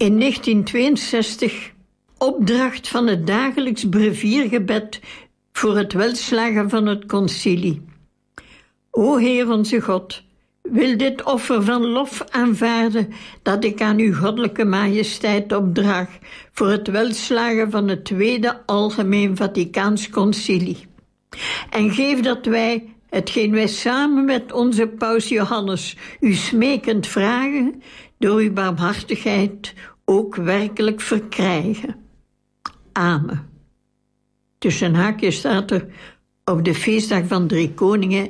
In 1962 opdracht van het dagelijks breviergebed voor het welslagen van het concilie. O Heer onze God, wil dit offer van lof aanvaarden dat ik aan uw goddelijke majesteit opdraag voor het welslagen van het Tweede Algemeen Vaticaans Concilie. En geef dat wij, hetgeen wij samen met onze paus Johannes u smekend vragen, door uw barmhartigheid ook werkelijk verkrijgen. Amen. Tussen haakjes staat er op de feestdag van Drie Koningen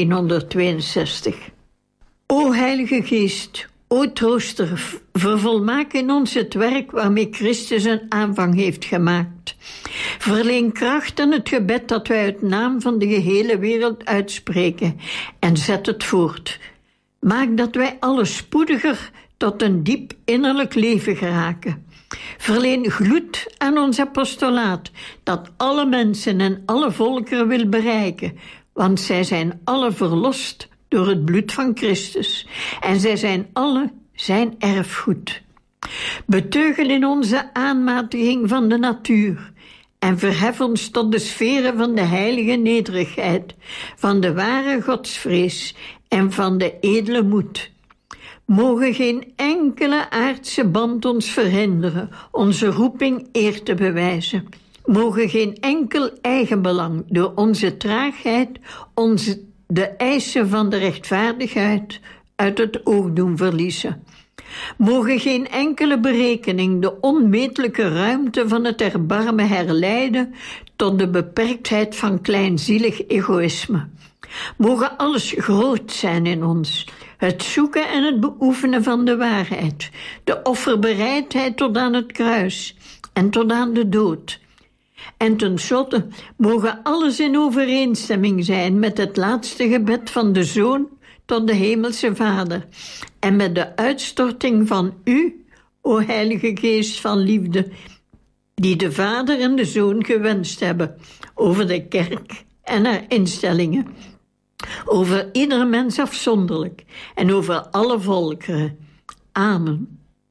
1962. O Heilige Geest, o Trooster, vervolmaak in ons het werk waarmee Christus een aanvang heeft gemaakt. Verleen kracht aan het gebed dat wij uit naam van de gehele wereld uitspreken en zet het voort. Maak dat wij alle spoediger tot een diep innerlijk leven geraken. Verleen gloed aan ons apostolaat, dat alle mensen en alle volkeren wil bereiken, want zij zijn alle verlost door het bloed van Christus, en zij zijn alle zijn erfgoed. Beteugel in onze aanmatiging van de natuur, en verhef ons tot de sferen van de heilige nederigheid, van de ware godsvrees en van de edele moed. Mogen geen enkele aardse band ons verhinderen onze roeping eer te bewijzen. Mogen geen enkel eigenbelang door onze traagheid de eisen van de rechtvaardigheid uit het oog doen verliezen. Mogen geen enkele berekening de onmetelijke ruimte van het erbarmen herleiden tot de beperktheid van kleinzielig egoïsme. Mogen alles groot zijn in ons, het zoeken en het beoefenen van de waarheid, de offerbereidheid tot aan het kruis en tot aan de dood. En tenslotte mogen alles in overeenstemming zijn met het laatste gebed van de Zoon tot de Hemelse Vader en met de uitstorting van u, o Heilige Geest van liefde, die de Vader en de Zoon gewenst hebben over de kerk en haar instellingen, over ieder mens afzonderlijk en over alle volkeren. Amen.